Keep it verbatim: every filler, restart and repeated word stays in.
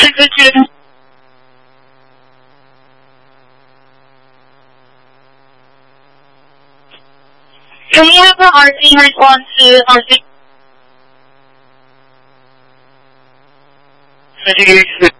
execute. Can we have the R C response to R C? Execute.